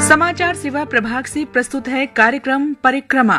समाचार सेवा प्रभाग से प्रस्तुत है कार्यक्रम परिक्रमा।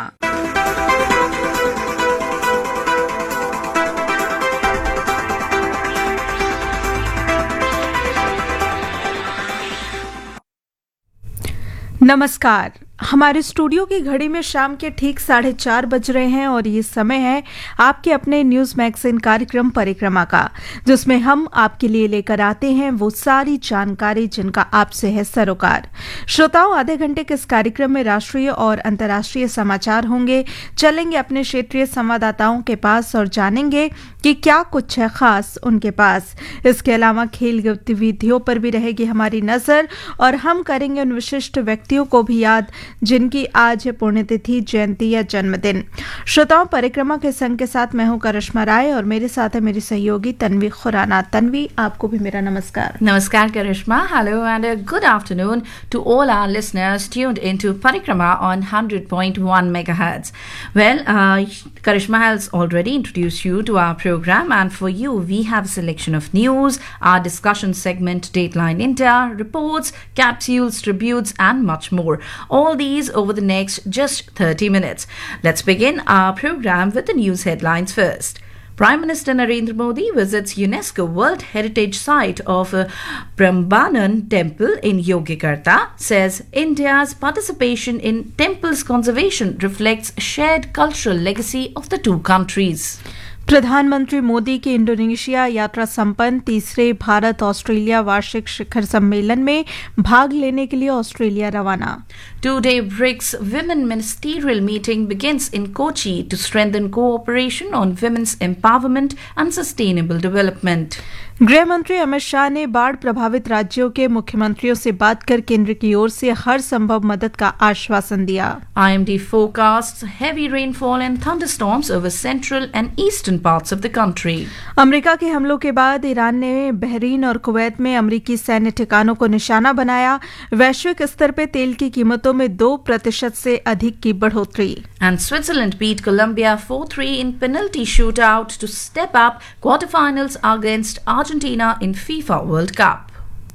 नमस्कार। हमारे स्टूडियो की घड़ी में शाम के ठीक 4:30 बज रहे हैं और ये समय है आपके अपने न्यूज मैगजीन कार्यक्रम परिक्रमा का, जिसमें हम आपके लिए लेकर आते हैं वो सारी जानकारी जिनका आपसे है सरोकार। श्रोताओं, आधे घंटे के इस कार्यक्रम में राष्ट्रीय और अंतर्राष्ट्रीय समाचार होंगे। चलेंगे अपने क्षेत्रीय संवाददाताओं के पास और जानेंगे कि क्या कुछ है खास उनके पास। इसके अलावा खेल गतिविधियों पर भी रहेगी हमारी नजर और हम करेंगे उन विशिष्ट व्यक्तियों को भी याद जिनकी आज है पुण्यतिथि, जयंती या जन्मदिन। श्रोताओं, परिक्रमा के संग के साथ मैं हूं करिश्मा राय और मेरे साथ है मेरी सहयोगी तन्वी खुराना। तन्वी, आपको भी मेरा नमस्कार। Namaskar Karishma. Hello and a good afternoon to all our listeners tuned into Parikrama on 100.1 megahertz. Well, Karishma has already introduced you to our program, and for you we have a selection of news, our discussion segment Dateline India, reports, capsules, tributes and much more. All these over the next just 30 minutes. Let's begin our program with the news headlines first. Prime Minister Narendra Modi visits UNESCO World Heritage Site of Prambanan Temple in Yogyakarta, says India's participation in temples conservation reflects shared cultural legacy of the two countries. प्रधानमंत्री मोदी की Indonesia यात्रा संपन्न। तीसरे Bharat Australia वार्षिक शिखर सम्मेलन में भाग लेने के लिए ऑस्ट्रेलिया रवाना। Two-day BRICS Women Ministerial Meeting begins in Kochi to strengthen cooperation on women's empowerment and sustainable development. गृह मंत्री अमित शाह ने बाढ़ प्रभावित राज्यों के मुख्यमंत्रियों से बात कर केंद्र की ओर से हर संभव मदद का आश्वासन दिया। IMD forecasts heavy rainfall and thunderstorms over central and eastern parts of the country. America के हमलों के बाद ईरान ने बहरीन और कुवैत में अमेरिकी सैन्य ठिकानों को निशाना बनाया। वैश्विक स्तर पर तेल की कीमतों में 2% से अधिक की बढ़ोतरी। And Switzerland beat Colombia 4-3 in penalty shootout to step up quarterfinals against Argentina in FIFA World Cup.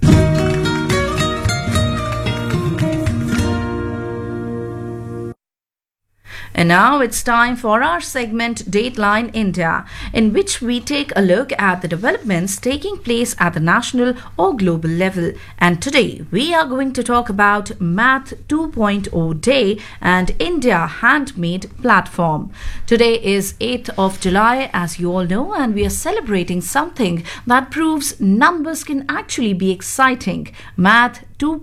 And now it's time for our segment Dateline India, in which we take a look at the developments taking place at the national or global level. And today we are going to talk about Math 2.0 Day and India Handmade Platform. Today is 8th of July, as you all know, and we are celebrating something that proves numbers can actually be exciting, Math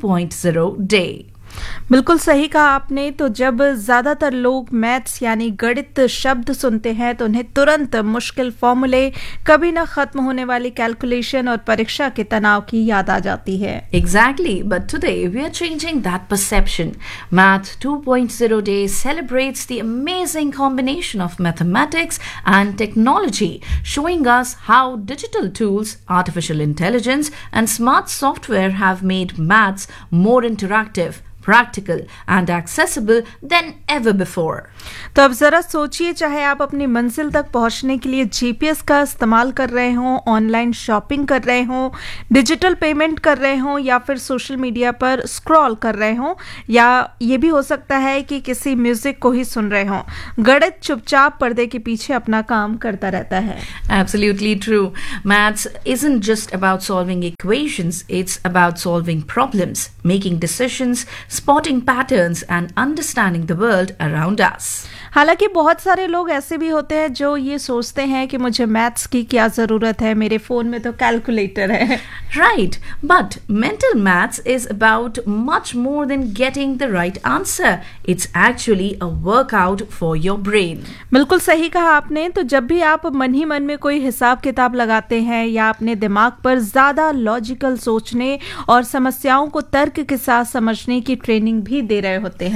2.0 Day. बिल्कुल सही कहा आपने। तो जब ज्यादातर लोग maths यानी गणित शब्द सुनते हैं तो उन्हें तुरंत मुश्किल फॉर्मूले, कभी ना खत्म होने वाली कैलकुलेशन और परीक्षा के तनाव की याद आ जाती है। Exactly, but today we are changing that perception. Math 2.0 Day celebrates the amazing combination of mathematics and technology, showing us how digital tools, artificial intelligence and smart software have made maths more interactive, practical and accessible than ever before. तो अब जरा सोचिए, चाहे आप अपनी मंजिल तक पहुंचने के लिए जीपीएस का इस्तेमाल कर रहे हों, ऑनलाइन शॉपिंग कर रहे हों, डिजिटल पेमेंट कर रहे हों या फिर सोशल मीडिया पर स्क्रॉल कर रहे हों, या ये भी हो सकता है कि किसी म्यूजिक को ही सुन रहे हों, गणित चुपचाप पर्दे के पीछे अपना काम करता रहता है। Absolutely true. Maths isn't just about solving equations, it's about solving problems, making decisions, spotting patterns and understanding the world around us. हालांकि बहुत सारे लोग ऐसे भी होते हैं जो ये सोचते हैं कि मुझे मैथ्स की क्या जरूरत है, मेरे फोन में तो कैलकुलेटर है। Right, but mental maths is about much more than getting the right answer. It's actually a workout for your brain. बिल्कुल सही कहा आपने। तो जब भी आप मन ही मन में कोई हिसाब किताब लगाते हैं या अपने दिमाग पर ज्यादा लॉजिकल सोचने और समस्याओं को तर्क के साथ समझने की ट्रेनिंग भी दे रहे होते हैं।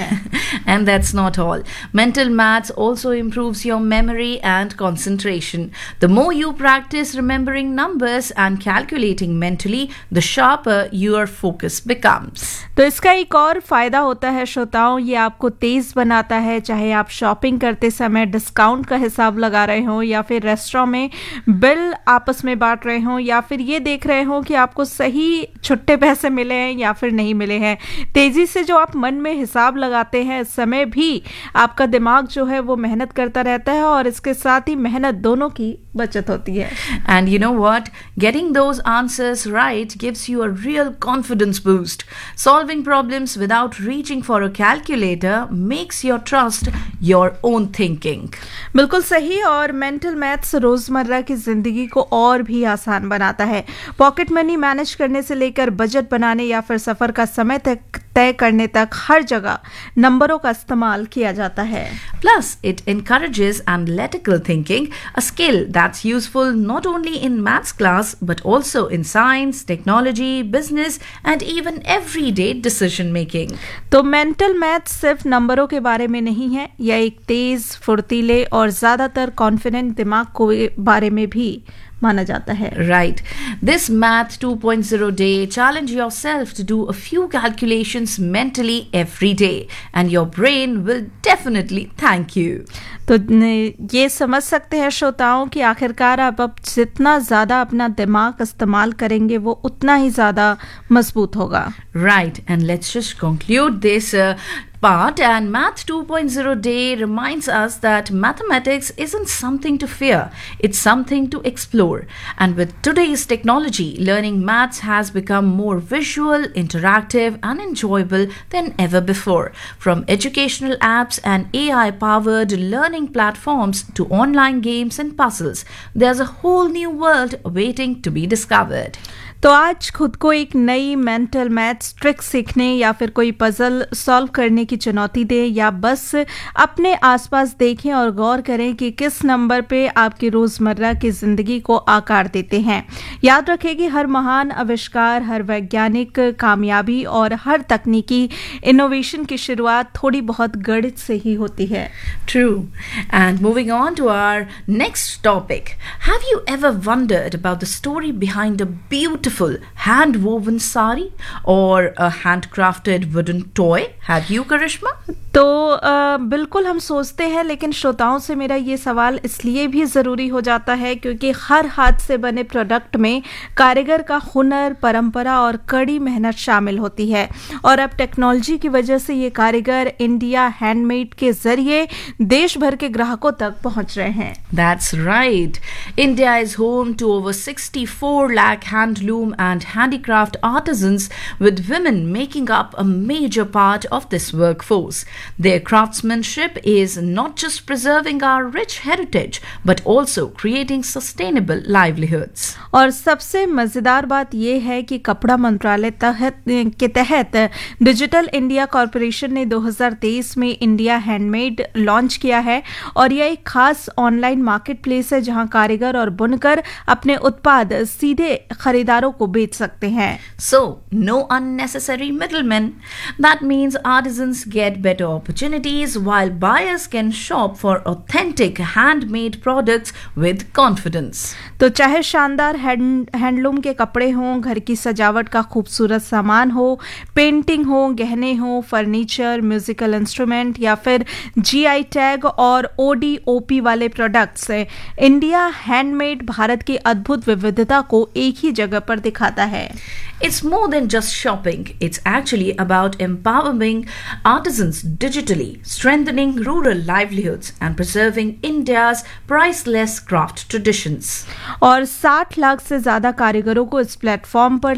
And that's not all. Mental maths also improves your memory and concentration. The more you practice remembering numbers and calculating mentally, the sharper your focus becomes. तो इसका एक और फायदा होता है श्रोताओं, ये आपको तेज बनाता है। चाहे आप शॉपिंग करते समय डिस्काउंट का हिसाब लगा रहे हो, या फिर रेस्टोरेंट में बिल आपस में बांट रहे हो, या फिर ये देख रहे हो कि आपको सही छुट्टे पैसे मिले हैं या फिर नहीं मिले हैं। तेजी से जो आप मन में हिसाब लगाते हैं, इस समय भी आपका दिमाग जो है वो मेहनत करता रहता है, और इसके साथ ही मेहनत दोनों की बचत होती है। And you know what? Getting those answers right gives you a real confidence boost. Solving problems without reaching for a calculator makes your trust your own thinking. बिल्कुल सही। और मेंटल मैथ्स रोजमर्रा की जिंदगी को और भी आसान बनाता है। पॉकेट मनी मैनेज करने से लेकर बजट बनाने या फिर सफर का समय तय करने तक हर जगह नंबरों का इस्तेमाल किया जाता है। Plus, it encourages analytical thinking, a skill that's useful not only in maths class but also in science, technology, business, and even everyday decision making. तो मेंटल मैथ्स सिर्फ नंबरों के बारे में नहीं है, यह एक तेज, फुर्तीले और ज्यादातर कॉन्फिडेंट दिमाग के बारे में भी माना जाता है। Right. This Math 2.0 day, challenge yourself to do a few calculations mentally every day, and your brain will definitely thank you. तो ये समझ सकते हैं श्रोताओं कि आखिरकार आप अब जितना ज़्यादा अपना दिमाग इस्तेमाल करेंगे वो उतना ही ज़्यादा मजबूत होगा। Right, and let's just conclude this part. And Math 2.0 day reminds us that mathematics isn't something to fear, it's something to explore. And with today's technology, learning maths has become more visual, interactive, and enjoyable than ever before. From educational apps and AI-powered learning platforms to online games and puzzles, there's a whole new world waiting to be discovered. तो आज खुद को एक नई mental maths trick सीखने या फिर कोई पजल सॉल्व करने की चुनौती दें, या बस अपने आसपास देखें और गौर करें कि किस नंबर पे आपकी रोज़मर्रा की ज़िंदगी को आकार देते हैं। याद रखें कि हर महान आविष्कार, हर वैज्ञानिक कामयाबी और हर तकनीकी इनोवेशन की शुरुआत थोड़ी बहुत गणित से ही होती है। True. And moving on to our next topic. Have you ever wondered about the story behind a beautiful hand-woven sari or a handcrafted wooden toy? Have you, Karishma? तो बिल्कुल हम सोचते हैं, लेकिन श्रोताओं से मेरा ये सवाल इसलिए भी ज़रूरी हो जाता है क्योंकि हर हाथ से बने प्रोडक्ट में कारीगर का हुनर, परंपरा और कड़ी मेहनत शामिल होती है। और अब टेक्नोलॉजी की वजह से ये कारीगर इंडिया हैंडमेड के जरिए देश भर के ग्राहकों तक पहुंच रहे हैं। That's right. India is home to over 64 lakh handloom and handicraft artisans, with women making up a major part of this workforce. Their craftsmanship is not just preserving our rich heritage, but also creating sustainable livelihoods. और सबसे मज़ेदार बात यह है कि कपड़ा मंत्रालय के तहत डिजिटल इंडिया कॉरपोरेशन ने 2023 में इंडिया हैंडमेड लॉन्च किया है, और यह एक खास ऑनलाइन मार्केट प्लेस है जहां कारीगर और बुनकर अपने उत्पाद सीधे खरीदारों को बेच सकते हैं। So, no unnecessary middlemen. That means artisans get better opportunities while buyers can shop for authentic handmade products with confidence. तो चाहे शानदार हैंडलूम के कपड़े हों, घर की सजावट का खूबसूरत सामान हो, पेंटिंग हो, गहने हो, फर्नीचर, म्यूजिकल इंस्ट्रूमेंट या फिर जीआई टैग और ओडीओपी वाले प्रोडक्ट्स, इंडिया हैंडमेड भारत की अद्भुत विविधता को एक ही जगह पर दिखाता है। It's more than just shopping. It's actually about empowering artisans digitally, strengthening rural livelihoods, and preserving India's priceless craft traditions. और 60 लाख से ज्यादा कारीगरों को इस प्लेटफॉर्म पर